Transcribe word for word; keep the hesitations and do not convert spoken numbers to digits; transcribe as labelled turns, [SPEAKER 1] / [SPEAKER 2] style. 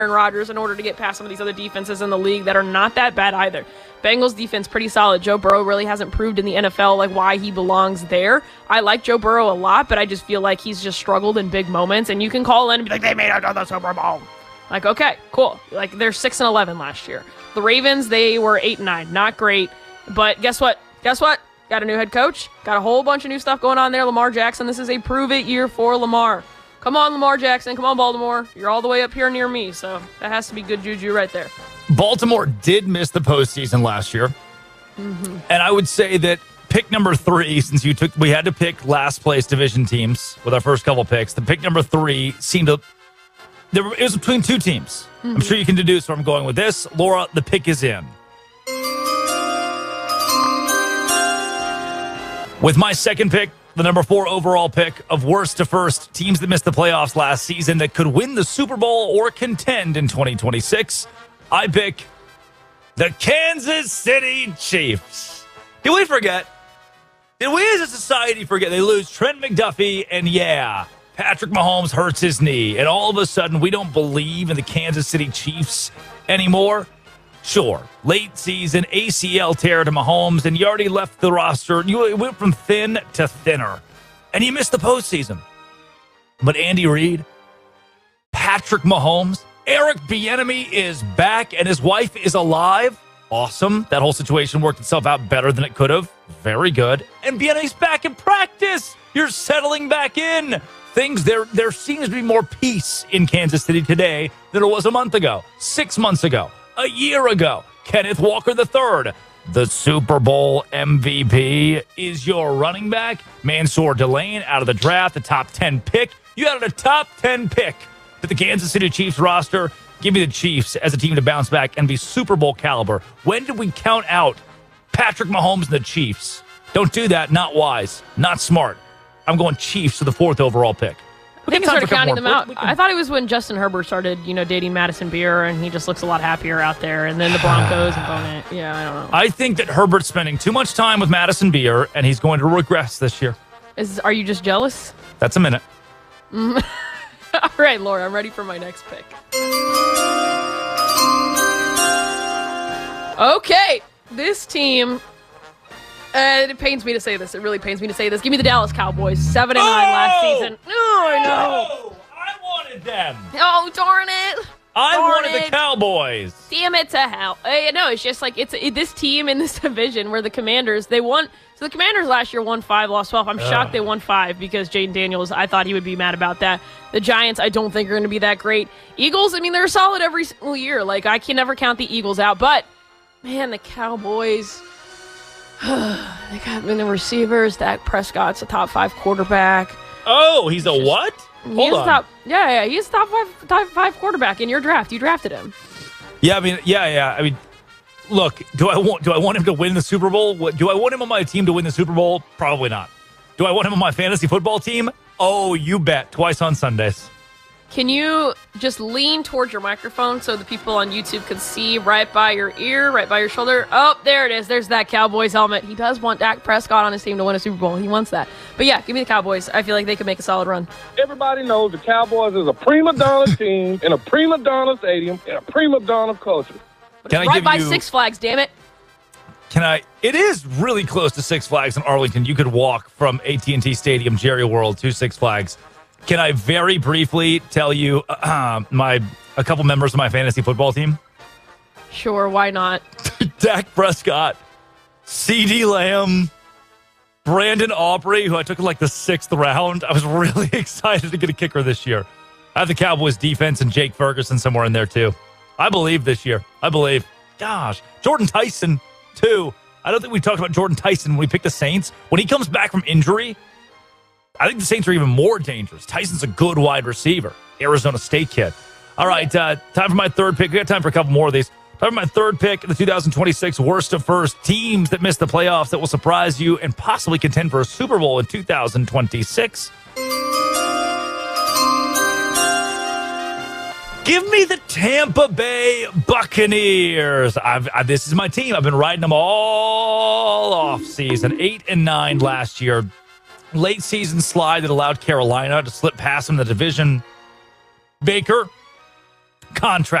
[SPEAKER 1] Aaron Rodgers in order to get past some of these other defenses in the league that are not that bad either. Bengals defense pretty solid. Joe Burrow really hasn't proved in the N F L like why he belongs there. I like Joe Burrow a lot, but I just feel like he's just struggled in big moments. And you can call in and be like, they made it to the Super Bowl. Like, okay, cool. Like they're six and eleven last year. The Ravens, they were eight and nine, not great. But guess what? Guess what? Got a new head coach. Got a whole bunch of new stuff going on there. Lamar Jackson. This is a prove it year for Lamar. Come on, Lamar Jackson. Come on, Baltimore. You're all the way up here near me, so that has to be good juju right there.
[SPEAKER 2] Baltimore did miss the postseason last year. Mm-hmm. And I would say that pick number three, since you took, we had to pick last place division teams with our first couple picks. The pick number three seemed to, there, it was between two teams. Mm-hmm. I'm sure you can deduce where I'm going with this. Laura, the pick is in. With my second pick, the number four overall pick of worst to first, teams that missed the playoffs last season that could win the Super Bowl or contend in twenty twenty-six, I pick the Kansas City Chiefs. Did we forget? Did we as a society forget they lose Trent McDuffie and yeah, Patrick Mahomes hurts his knee and all of a sudden we don't believe in the Kansas City Chiefs anymore? Sure, late season A C L tear to Mahomes, and you already left the roster. You went from thin to thinner, and you missed the postseason. But Andy Reid, Patrick Mahomes, Eric Bieniemy is back, and his wife is alive. Awesome. That whole situation worked itself out better than it could have. Very good. And Bieniemy's back in practice. You're settling back in. Things there, there seems to be more peace in Kansas City today than it was a month ago, six months ago. A year ago, Kenneth Walker the third, the Super Bowl M V P, is your running back. Mansour Delane out of the draft, the top ten pick. You added a top ten pick to the Kansas City Chiefs roster. Give me the Chiefs as a team to bounce back and be Super Bowl caliber. When did we count out Patrick Mahomes and the Chiefs? Don't do that. Not wise. Not smart. I'm going Chiefs to the fourth overall pick.
[SPEAKER 1] I think he started counting them out. I thought it was when Justin Herbert started, you know, dating Madison Beer, and he just looks a lot happier out there. And then the Broncos and Bonet. Yeah, I don't know.
[SPEAKER 2] I think that Herbert's spending too much time with Madison Beer, and he's going to regress this year.
[SPEAKER 1] Is Are you just jealous?
[SPEAKER 2] That's a minute.
[SPEAKER 1] Mm. All right, Laura, I'm ready for my next pick. Okay, this team... Uh, it pains me to say this. It really pains me to say this. Give me the Dallas Cowboys. Seven and nine
[SPEAKER 2] oh!
[SPEAKER 1] last season. Oh, I know.
[SPEAKER 2] Oh, I wanted them.
[SPEAKER 1] Oh, darn it.
[SPEAKER 2] I
[SPEAKER 1] darn
[SPEAKER 2] wanted
[SPEAKER 1] it.
[SPEAKER 2] the Cowboys.
[SPEAKER 1] Damn it to hell. Uh, no, it's just like it's it, this team in this division where the Commanders, they won. So the Commanders last year won five, lost twelve. I'm Ugh. shocked they won five because Jaden Daniels, I thought he would be mad about that. The Giants, I don't think are going to be that great. Eagles, I mean, they're solid every single year. Like, I can never count the Eagles out. But, man, the Cowboys... they got in the receivers. Dak Prescott's a top five quarterback.
[SPEAKER 2] Oh, he's a what?
[SPEAKER 1] Hold
[SPEAKER 2] Hold
[SPEAKER 1] on.
[SPEAKER 2] on.
[SPEAKER 1] Top, yeah, yeah, he's a top five, top five quarterback in your draft. You drafted him.
[SPEAKER 2] Yeah, I mean, yeah, yeah. I mean, look, do I want do I want him to win the Super Bowl? What, do I want him on my team to win the Super Bowl? Probably not. Do I want him on my fantasy football team? Oh, you bet. Twice on Sundays.
[SPEAKER 1] Can you just lean towards your microphone so the people on YouTube can see right by your ear, right by your shoulder? Oh, there it is. There's that Cowboys helmet. He does want Dak Prescott on his team to win a Super Bowl. He wants that. But yeah, give me the Cowboys. I feel like they could make a solid run.
[SPEAKER 3] Everybody knows the Cowboys is a prima donna team in a prima donna stadium in a prima donna culture.
[SPEAKER 1] But it's right by you, Six Flags, damn it.
[SPEAKER 2] Can I? It is really close to Six Flags in Arlington. You could walk from A T and T Stadium, Jerry World, to Six Flags. Can I very briefly tell you uh, my a couple members of my fantasy football team?
[SPEAKER 1] Sure, why not?
[SPEAKER 2] Dak Prescott, CeeDee Lamb, Brandon Aubrey, who I took in like the sixth round. I was really excited to get a kicker this year. I have the Cowboys defense and Jake Ferguson somewhere in there too. I believe this year. I believe. Gosh, Jordan Tyson too. I don't think we talked about Jordan Tyson when we picked the Saints. When he comes back from injury, I think the Saints are even more dangerous. Tyson's a good wide receiver. Arizona State kid. All right, uh, time for my third pick. We got time for a couple more of these. Time for my third pick, the two thousand twenty-six worst of first teams that missed the playoffs that will surprise you and possibly contend for a Super Bowl in two thousand twenty-six. Give me the Tampa Bay Buccaneers. I've, I, this is my team. I've been riding them all off season. Eight and nine last year. Late season slide that allowed Carolina to slip past them in the division. Baker, contract.